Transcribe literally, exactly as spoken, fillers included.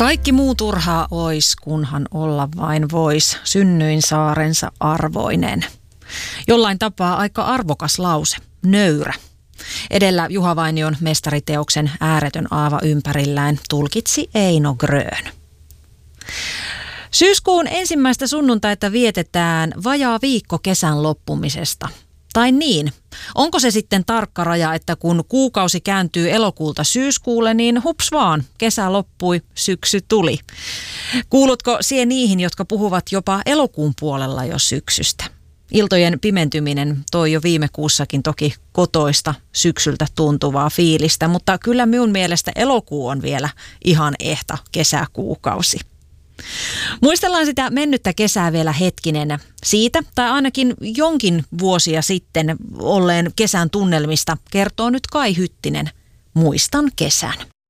Kaikki muu turhaa ois, kunhan olla vain vois, synnyin saarensa arvoinen. Jollain tapaa aika arvokas lause, nöyrä. Edellä Juha Vainion mestariteoksen Ääretön aava ympärillään tulkitsi Eino Grön. Syyskuun ensimmäistä sunnuntaita vietetään vajaa viikko kesän loppumisesta. Tai niin, onko se sitten tarkka raja, että kun kuukausi kääntyy elokuulta syyskuulle, niin hups vaan, kesä loppui, syksy tuli. Kuulutko sie niihin, jotka puhuvat jopa elokuun puolella jo syksystä? Iltojen pimentyminen toi jo viime kuussakin toki kotoista syksyltä tuntuvaa fiilistä, mutta kyllä minun mielestä elokuu on vielä ihan ehta kesäkuukausi. Muistellaan sitä mennyttä kesää vielä hetkinen. Siitä, tai ainakin jonkin vuosia sitten olleen kesän tunnelmista, kertoo nyt Kai Hyttinen. Muistan kesän.